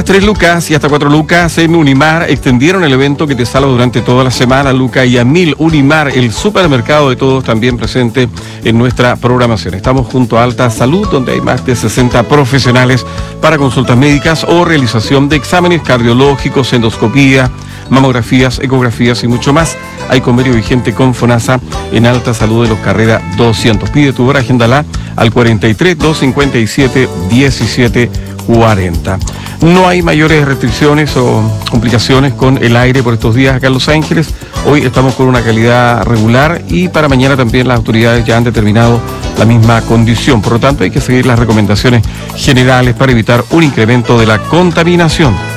3 lucas y hasta 4 lucas en Unimar extendieron el evento que te salva durante toda la semana, Luca, y a 1000 Unimar, el supermercado de todos, también presente en nuestra programación. Estamos junto a Alta Salud, donde hay más de 60 profesionales para consultas médicas o realización de exámenes cardiológicos, endoscopía, mamografías, ecografías y mucho más. Hay convenio vigente con FONASA en Alta Salud de los Carrera 200. Pide tu hora, agéndala al 43 257 1740. No hay mayores restricciones o complicaciones con el aire por estos días acá en Los Ángeles. Hoy estamos con una calidad regular y para mañana también las autoridades ya han determinado la misma condición. Por lo tanto, hay que seguir las recomendaciones generales para evitar un incremento de la contaminación.